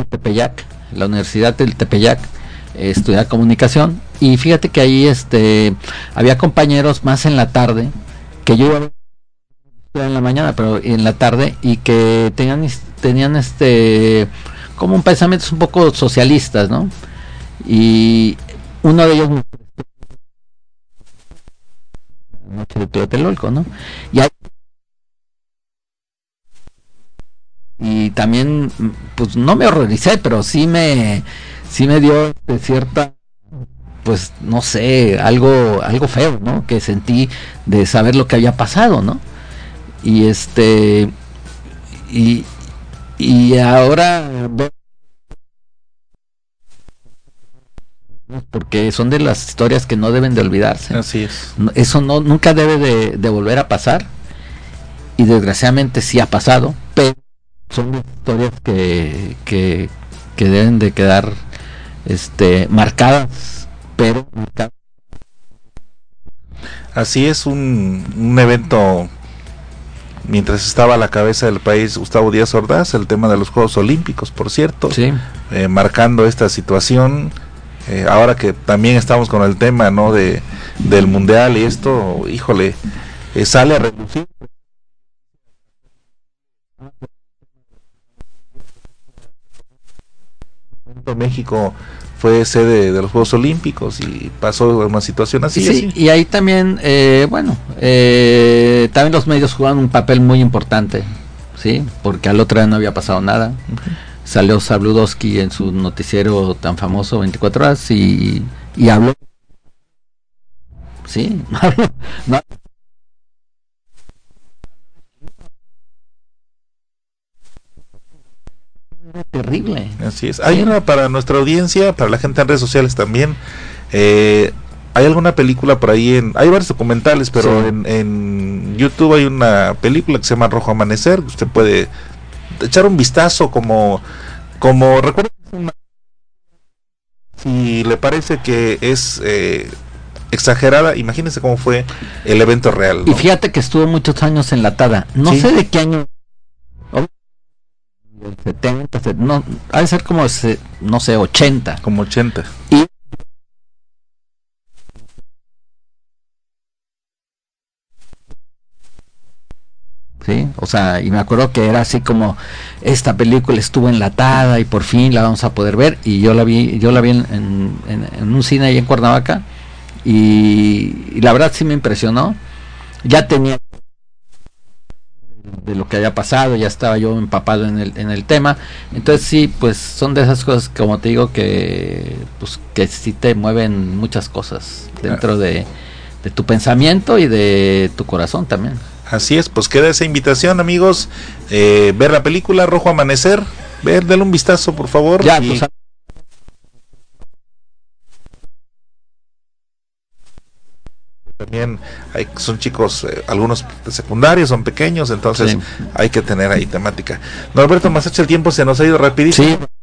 Tepeyac, la Universidad del Tepeyac, estudiar comunicación, y fíjate que ahí había compañeros más en la tarde, que yo iba a estudiar en la mañana, pero en la tarde, y que tenían como un pensamientos un poco socialistas, ¿no? Y uno de ellos noche de Tlatelolco, ¿no? Y también, pues no me horroricé, pero sí me dio de cierta, pues no sé, algo feo, ¿no? Que sentí de saber lo que había pasado, ¿no? Y y ahora, porque son de las historias que no deben de olvidarse. Así es. Eso nunca debe de volver a pasar, y desgraciadamente sí ha pasado, pero son historias que deben de quedar marcadas, pero marcadas. Así es, un evento. Mientras estaba a la cabeza del país Gustavo Díaz Ordaz, el tema de los Juegos Olímpicos, por cierto, sí. Marcando esta situación, ahora que también estamos con el tema, ¿no?, del mundial, y esto, híjole, sale a reducir. México fue sede de los Juegos Olímpicos y pasó una situación así. Sí, así. Y ahí también, también los medios jugaron un papel muy importante, sí, porque al otro día no había pasado nada. Uh-huh. Salió Sabludowski en su noticiero tan famoso 24 horas y habló, sí, no. Terrible. Así es. Hay una para nuestra audiencia, para la gente en redes sociales también. ¿Hay alguna película por ahí? Hay varios documentales, pero sí, en YouTube hay una película que se llama Rojo Amanecer. Usted puede echar un vistazo, como recuerda, si le parece que es exagerada, imagínese cómo fue el evento real, ¿no? Y fíjate que estuvo muchos años enlatada. No sé de qué año. 70, no, ha de ser como, no sé, 80. Como 80. Y sí, o sea, y me acuerdo que era así como, esta película estuvo enlatada y por fin la vamos a poder ver, y yo la vi en un cine ahí en Cuernavaca, y la verdad sí me impresionó. Ya tenía de lo que había pasado, ya estaba yo empapado en el tema, entonces sí, pues son de esas cosas, como te digo, que pues que sí te mueven muchas cosas dentro de tu pensamiento y de tu corazón también. Así es, pues queda esa invitación, amigos, ver la película Rojo Amanecer, denle un vistazo, por favor. Ya, pues, también son chicos, algunos secundarios, son pequeños, entonces sí, hay que tener ahí temática. Norberto Masacha, el tiempo se nos ha ido rapidísimo. Sí.